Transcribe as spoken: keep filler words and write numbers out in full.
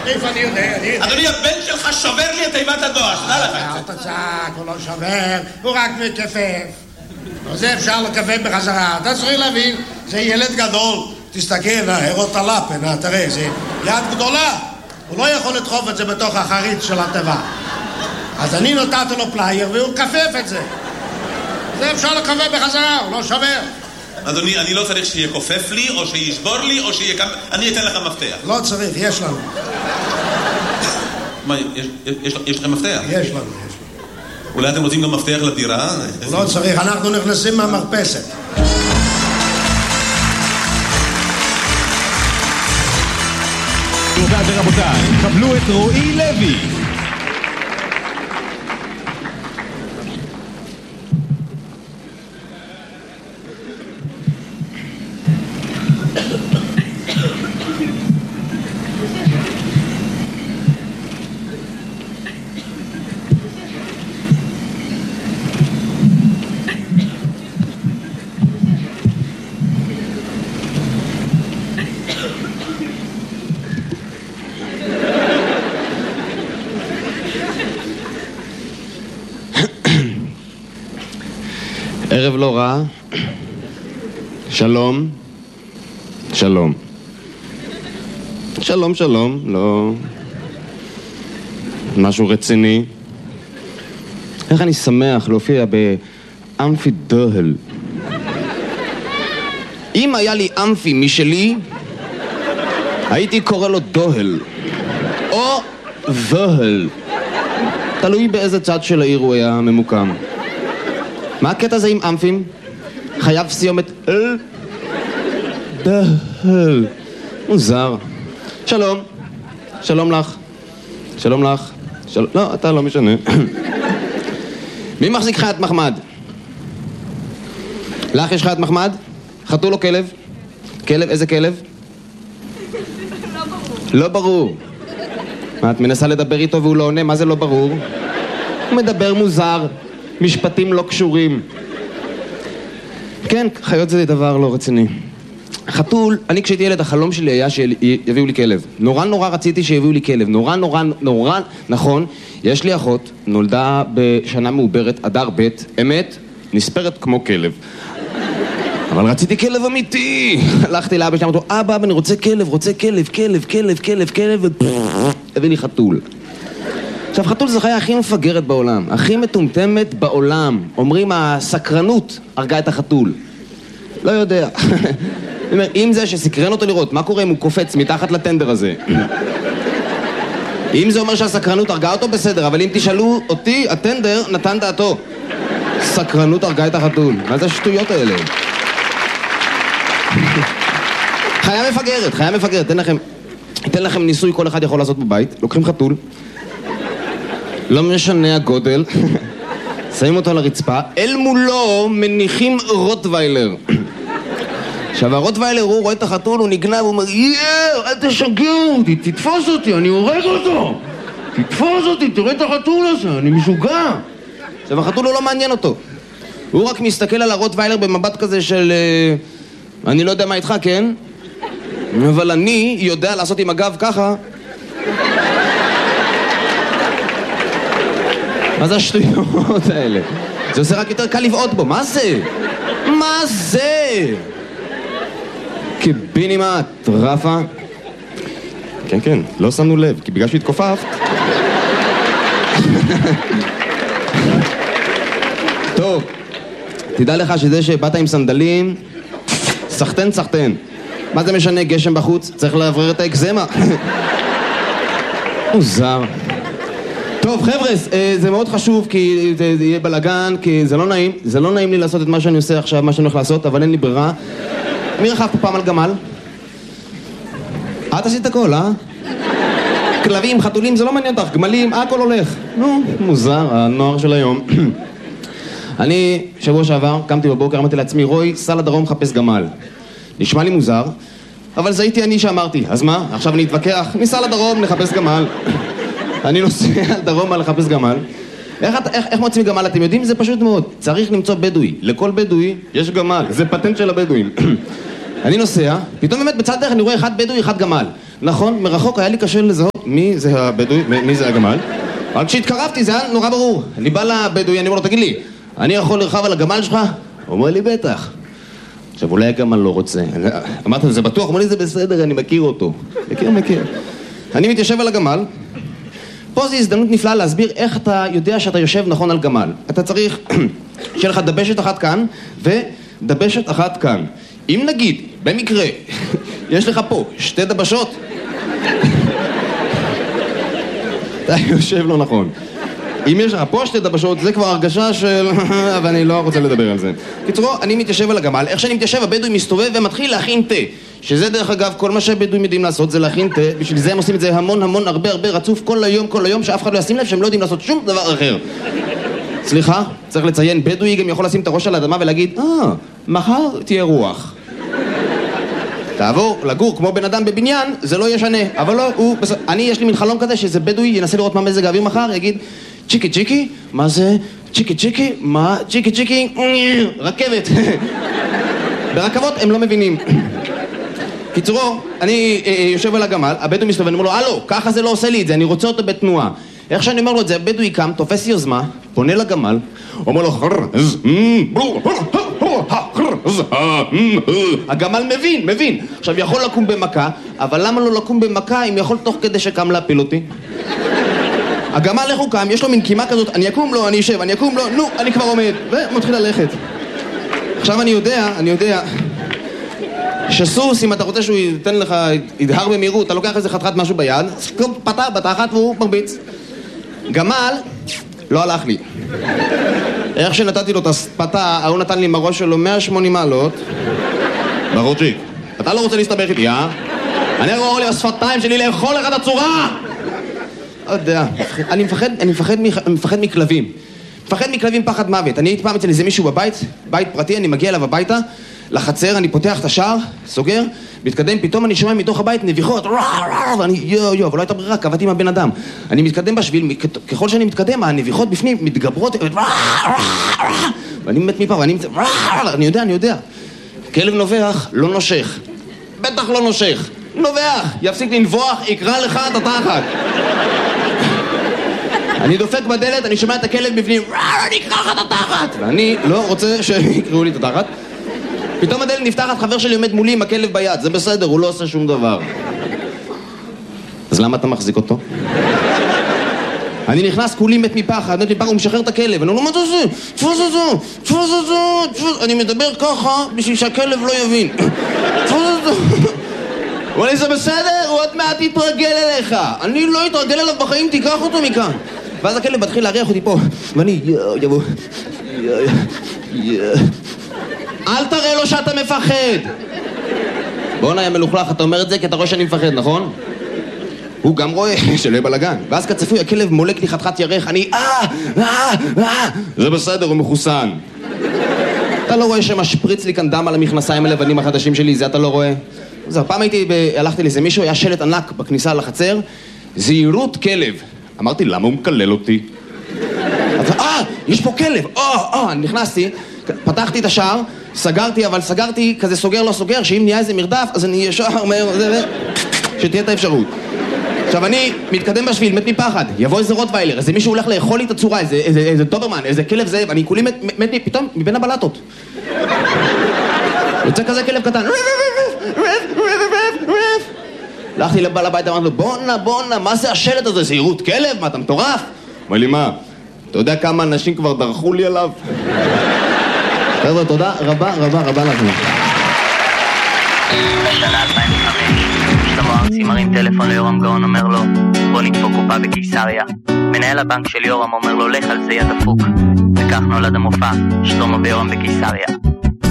איפה אני יודע? אדוני, הבן שלך שובר לי את תיבת הדואר, שנה לך. אל תצעק, הוא לא שובר, הוא רק מכפף. זה אפשר לכפף בחזרה. אתה צריך להבין, זה ילד גדול. תסתכל, הרות הלפן, תראה, זה יד גדולה. הוא לא יכול לדחוף את זה בתוך החריץ של הטבע. אז אני נתתי לו פלייר והוא כפף את זה. זה אפשר לכפף בחזרה, הוא לא שובר. אדוני, אני לא צריך שיהיה כופף לי, או שישבור לי, או שיהיה כמה... אני אתן לך מפתח. לא צריך, יש לנו. מה, יש, יש, יש לכם מפתח? יש לנו, יש לנו. אולי אתם רוצים גם מפתח לדירה? לא צריך, אנחנו נכנסים מהמרפסת. רבותיי ורבותיי, קבלו את רועי לוי. ערב לא רע. שלום. שלום. שלום, שלום. לא... משהו רציני. איך אני שמח להופיע באמפי דוהל. אם היה לי אמפי משלי, הייתי קורא לו דוהל. או דוהל. תלוי באיזה צד של העיר הוא היה ממוקם. מה הקטע הזה עם אמפים? חייב סיומת אל? דהל. מוזר. שלום. שלום לך. שלום לך. של... לא, אתה לא משנה. מי מחזיק חיית מחמד? לך יש חיית מחמד? חתול או כלב? כלב? איזה כלב? לא ברור. לא ברור. מה, את מנסה לדבר איתו והוא לא עונה? מה זה לא ברור? הוא מדבר מוזר. משפטים לא קשורים. כן, חיות זה דבר לא רציני. חתול, אני כשהייתי ילד, החלום שלי היה שיביאו לי כלב. נורא נורא רציתי שיביאו לי כלב. נורא נורא נורא, נכון, יש לי אחות, נולדה בשנה מעוברת, אדר ב', אמת, נספרת כמו כלב. אבל רציתי כלב אמיתי. הלכתי לאבא שלי, אמרתי לו, אבא, אני רוצה כלב, רוצה כלב, כלב, כלב, כלב, כלב, והביא לי חתול. עכשיו, חתול זה חיה הכי מפגרת בעולם, הכי מטומטמת בעולם. אומרים, הסקרנות הרגה את החתול. לא יודע. אם זה שסקרן אותו לראות, מה קורה אם הוא קופץ מתחת לטנדר הזה? אם זה אומר שהסקרנות הרגה אותו, בסדר, אבל אם תשאלו אותי, הטנדר נתן דעתו. סקרנות הרגה את החתול. מה זה השטויות האלה? חיה מפגרת, חיה מפגרת. תן לכם, תן לכם ניסוי כל אחד יכול לעשות בבית. לוקחים חתול. לא משנה הגודל, שמים אותו על הרצפה, אל מולו מניחים רוטוויילר. עכשיו הרוטוויילר הוא רואה את החתול, הוא נגנב, הוא אומר, יאו, אל תשגע אותי, תתפוס אותי, אני הורג אותו. תתפוס אותי, תראה את החתול הזה, אני משוגע. עכשיו החתול הוא לא מעניין אותו. הוא רק מסתכל על הרוטוויילר במבט כזה של, אני לא יודע מה איתך, כן? אבל אני יודע לעשות עם הגב ככה. מה זה השטויות האלה? זה עושה רק יותר קל לבעוט בו, מה זה? מה זה? קיבינימה, טרפה. כן, כן, לא שמנו לב, כי בגלל שהתכופפת. טוב, תדע לך שזה שבאת עם סנדלים, סחטן סחטן. מה זה משנה, גשם בחוץ? צריך לעברר את האקזמה. מוזר. טוב, חבר'ה, זה מאוד חשוב כי זה יהיה בלגן, כי זה לא נעים. זה לא נעים לי לעשות את מה שאני עושה עכשיו, מה שאני הולך לעשות, אבל אין לי ברירה. מי רכב פה פעם על גמל? את עשית הכל, אה? כלבים, חתולים, זה לא מעניין אותך. גמלים, הכל הולך. נו, מוזר, הנוער של היום. אני, שבוע שעבר, קמתי בבוקר, אמרתי לעצמי, רוי, סע לדרום חפש גמל. נשמע לי מוזר, אבל זה הייתי אני שאמרתי. אז מה? עכשיו אני אתווכח, ניסע לדרום, נחפש גמל. אני נוסע לדרום לחפש גמל. איך, איך, איך מוצאים גמל? אתם יודעים? זה פשוט מאוד. צריך למצוא בדואי. לכל בדואי יש גמל. זה פטנט של הבדואים. אני נוסע, פתאום באמת בצד דרך אני רואה אחד בדואי, אחד גמל. נכון, מרחוק היה לי קשה לזהות מי זה הבדואי, מי זה הגמל. אבל כשהתקרבתי זה היה נורא ברור. אני בא לבדואי, אני אומר לו, תגיד לי, אני יכול לרחב על הגמל שלך? הוא אומר לי, בטח. עכשיו, אולי הגמל לא רוצה. אמרת, זה בטוח? הוא אומר לי, זה בסדר, אני מכיר אותו. מכיר, מכיר. אני מתיישב על הגמל. פה זו הזדמנות נפלאה להסביר איך אתה יודע שאתה יושב נכון על גמל. אתה צריך שיהיה לך דבשת אחת כאן ודבשת אחת כאן. אם נגיד, במקרה, יש לך פה שתי דבשות, אתה יושב לא נכון. אם יש לך פה שתי דבשות, זה כבר הרגשה של... אבל אני לא רוצה לדבר על זה. קיצורו, אני מתיישב על הגמל. איך שאני מתיישב, הבדואי מסתובב ומתחיל להכין תה. שזה דרך אגב, כל מה שהבדואים יודעים לעשות זה להכין תה. בשביל זה הם עושים את זה המון המון, הרבה הרבה רצוף, כל היום, כל היום, שאף אחד לא ישים לב שהם לא יודעים לעשות שום דבר אחר. סליחה, צריך לציין, בדואי גם יכול לשים את הראש על האדמה ולהגיד, אה, מחר תהיה רוח. תעבור לגור כמו בן אדם בבניין, זה לא ישנה. אבל לא, הוא... אני, יש לי מין חלום כזה שזה בדואי ינסה לראות מה מזג האוויר מחר, יגיד, צ'יקי צ'יקי, מה זה? צ'יקי צ'יקי, מה? צ'יקי צ'יקי, רכבת. ברכבות הם לא מבינים. קיצורו, אני יושב על הגמל, הבדואי מסתובב, אני אומר לו, הלו, ככה זה לא עושה לי את זה, אני רוצה אותו בתנועה. איך שאני אומר לו את זה, הבדואי קם, תופס יוזמה, פונה לגמל, אומר לו, הגמל מבין, מבין. עכשיו, יכול לקום במכה, אבל למה לא לקום במכה אם יכול תוך כדי שקם להפיל אותי? הגמל איך הוא קם, יש לו מין קימה כזאת, אני אקום לו, אני אשב, אני אקום לו, נו, אני כבר עומד, ומתחיל ללכת. עכשיו אני יודע, אני יודע, שסוס, אם אתה רוצה שהוא ייתן לך, ידהר במהירות, אתה לוקח איזה חתיכת משהו ביד, פתח בתחת והוא מרביץ. גמל, לא הלך לי. איך שנתתי לו את הספתה, הוא נתן לי עם הראש שלו מאה ושמונים מעלות. ברוצ'יק, אתה לא רוצה להסתבך איתי, אה? אני רואה לי השפתיים שלי לאכול לך את הצורה! לא יודע, אני מפחד, אני מפחד, אני מפחד מכלבים. מפחד מכלבים פחד מוות. אני הייתי פעם אצל איזה מישהו בבית, בית פרטי, אני מגיע אליו הביתה, לחצר, אני פותח את השער, סוגר, מתקדם, פתאום אני שומע מתוך הבית נביחות, ואני יו יו, אבל לא הייתה ברירה, קבעתי עם הבן אדם. אני מתקדם בשביל, ככל שאני מתקדם, הנביחות בפנים מתגברות, ואני מת מפה, ואני מת... אני יודע, אני יודע. כלב נובח, לא נושך. בטח לא נושך. נובח, יפסיק לנבוח, יקרא לך את התחת. אני דופק בדלת, אני שומע את הכלב בפנים, אני אקרא לך את התחת. ואני לא רוצה שיקראו לי את התחת. פתאום הדלת נפתחת, חבר שלי עומד מולי עם הכלב ביד, זה בסדר, הוא לא עושה שום דבר. אז למה אתה מחזיק אותו? אני נכנס כולי מת מפחד, מת מפחד, הוא משחרר את הכלב, אני אומר, מה זה זה? תפוס את זה, תפוס את זה, תפוס... אני מדבר ככה בשביל שהכלב לא יבין. תפוס את זה. אבל לי, זה בסדר, הוא עוד מעט יתרגל אליך. אני לא אתרגל אליו בחיים, תיקח אותו מכאן. ואז הכלב מתחיל להריח אותי פה, ואני, יו, יבוא, יו, יו. אל תראה לו שאתה מפחד. בוא נהיה מלוכלך, אתה אומר את זה כי אתה רואה שאני מפחד, נכון? הוא גם רואה שלא יהיה בלגן. ואז כצפוי, הכלב מולק לי חתיכת ירך, אני אה, אה, אה. זה בסדר, הוא מחוסן. אתה לא רואה שמשפריץ לי כאן דם על המכנסיים הלבנים החדשים שלי, זה אתה לא רואה? זהו, פעם הייתי, הלכתי לאיזה מישהו, היה שלט ענק בכניסה לחצר, זהירות כלב. אמרתי, למה הוא מקלל אותי? אה, יש פה כלב, אה, אה, נכנסתי, פתחתי את השער, סגרתי, אבל סגרתי כזה סוגר לא סוגר, שאם נהיה איזה מרדף, אז אני ישר מהר, שתהיה את האפשרות. עכשיו אני מתקדם בשביל, מת מפחד, יבוא איזה רוטוויילר, איזה מישהו הולך לאכול לי את הצורה, איזה, איזה, איזה טוברמן, איזה כלב זאב, אני כולי מת, מת, מת פתאום מבין הבלטות. יוצא כזה כלב קטן, הלכתי לבעל הבית, אמרתי לו, בונה, בונה, מה זה השלט הזה? זהירות כלב? מה, אתה מטורף? אמר לי, מה? אתה יודע כמה אנשים כבר דרכו לי עליו? חבר'ה, תודה רבה רבה רבה לכם. בשנה אלפיים וחמש, שלמה ארצי מרים טלפון ליורם גאון, אומר לו, בוא נדפוק קופה בקיסריה. מנהל הבנק של יורם אומר לו, לך על זה יא דפוק. וכך נולד המופע, שלמה ויורם בקיסריה.